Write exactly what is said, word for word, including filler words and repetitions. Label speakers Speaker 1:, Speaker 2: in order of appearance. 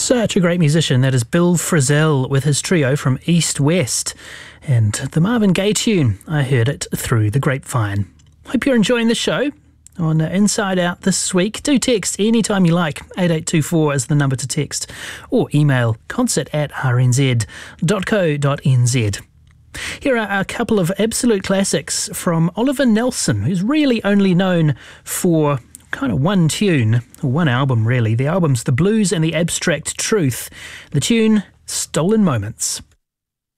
Speaker 1: Such a great musician. That is Bill Frisell with his trio from East West. And the Marvin Gaye tune, I heard it through the grapevine. Hope you're enjoying the show on Inside Out this week. Do text anytime you like. eight eight two four is the number to text. Or email concert at r n z dot co dot n z. Here are a couple of absolute classics from Oliver Nelson, who's really only known for kind of one tune, one album really. The album's The Blues and the Abstract Truth. The tune, Stolen Moments.